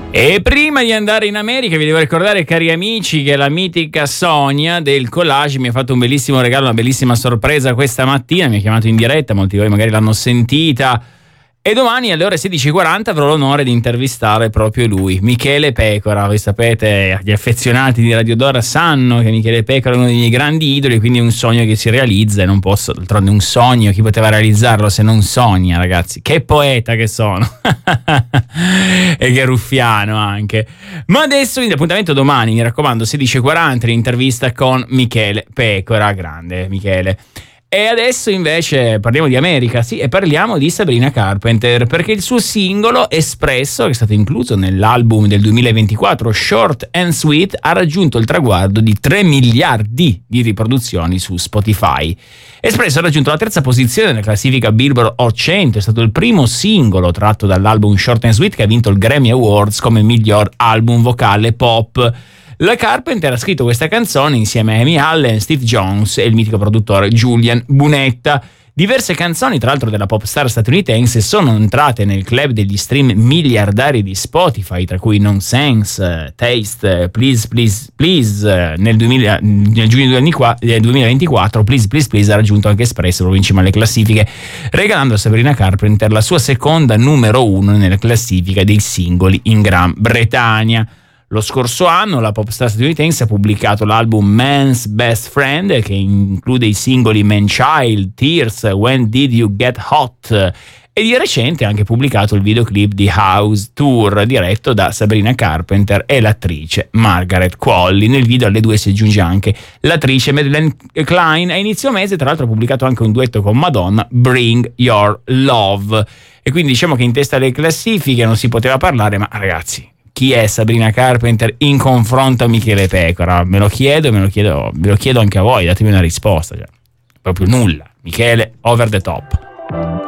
E prima di andare in America vi devo ricordare, cari amici, che la mitica Sonia del Collage mi ha fatto un bellissimo regalo, una bellissima sorpresa questa mattina. Mi ha chiamato in diretta, molti di voi magari l'hanno sentita, e domani alle ore 16:40 avrò l'onore di intervistare proprio lui, Michele Pecora. Voi sapete, gli affezionati di Radio Dora sanno che Michele Pecora è uno dei miei grandi idoli, quindi è un sogno che si realizza, e non posso, d'altronde un sogno, chi poteva realizzarlo se non Sonia, ragazzi? Che poeta che sono! E che ruffiano anche. Ma adesso, quindi, appuntamento domani, mi raccomando, 16:40, l'intervista con Michele Pecora, grande Michele. E adesso invece parliamo di America, sì, e parliamo di Sabrina Carpenter, perché il suo singolo Espresso, che è stato incluso nell'album del 2024 Short and Sweet, ha raggiunto il traguardo di 3 miliardi di riproduzioni su Spotify. Espresso ha raggiunto la terza posizione nella classifica Billboard Hot 100, è stato il primo singolo tratto dall'album Short and Sweet che ha vinto il Grammy Awards come miglior album vocale pop. La Carpenter ha scritto questa canzone insieme a Amy Allen, Steve Jones e il mitico produttore Julian Bunetta. Diverse canzoni, tra l'altro, della pop star statunitense sono entrate nel club degli stream miliardari di Spotify, tra cui Nonsense, Taste, Please Please Please. Nel giugno 2024 Please Please Please ha raggiunto anche Espresso, proprio in cima alle classifiche, regalando a Sabrina Carpenter la sua seconda numero 1 nella classifica dei singoli in Gran Bretagna. Lo scorso anno la pop star statunitense ha pubblicato l'album Man's Best Friend, che include i singoli Man Child, Tears, When Did You Get Hot, e di recente ha anche pubblicato il videoclip di House Tour, diretto da Sabrina Carpenter e l'attrice Margaret Qualley. Nel video alle due si aggiunge anche l'attrice Madeleine Klein. A inizio mese, tra l'altro, ha pubblicato anche un duetto con Madonna, Bring Your Love. E quindi diciamo che in testa alle classifiche non si poteva parlare, ma ragazzi, chi è Sabrina Carpenter in confronto a Michele Pecora? Me lo chiedo anche a voi, datemi una risposta. Proprio nulla. Michele, over the top.